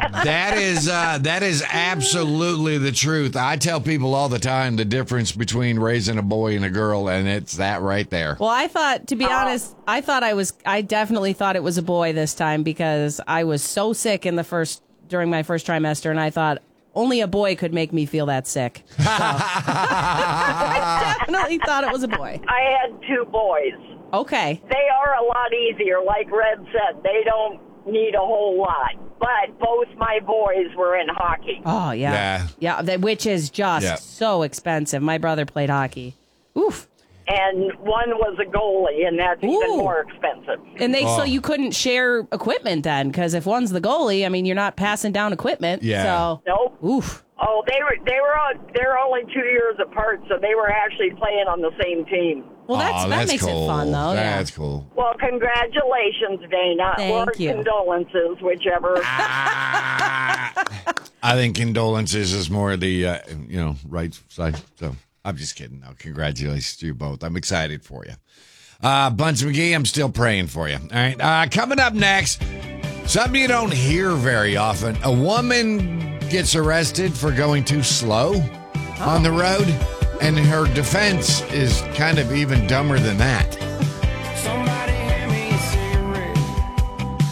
That is absolutely the truth. I tell people all the time the difference between raising a boy and a girl, and it's that right there. Well, I thought, to be honest, I definitely thought it was a boy this time because I was so sick during my first trimester, and I thought only a boy could make me feel that sick. So, I definitely thought it was a boy. I had 2 boys. Okay. They are a lot easier. Like Red said, they don't need a whole lot. But both my boys were in hockey. Oh, yeah. Yeah, which is just so expensive. My brother played hockey. Oof. And one was a goalie, and that's even more expensive. And so you couldn't share equipment then, because if one's the goalie, I mean, you're not passing down equipment. Yeah. So. Nope. Oof. Oh, they're only 2 years apart, so they were actually playing on the same team. Well, that makes cool. it fun, though. That's cool. Well, congratulations, Dana. Thank you. Condolences, whichever. I think condolences is more the right side. So I'm just kidding. No, congratulations to you both. I'm excited for you. Bunch McGee, I'm still praying for you. All right. Coming up next, something you don't hear very often. A woman gets arrested for going too slow on the road, and her defense is kind of even dumber than that.